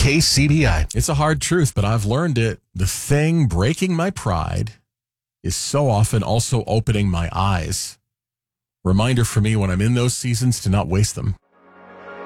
KCBI. It's a hard truth, but I've learned it. The thing breaking my pride is so often also opening my eyes. Reminder for me when I'm in those seasons to not waste them.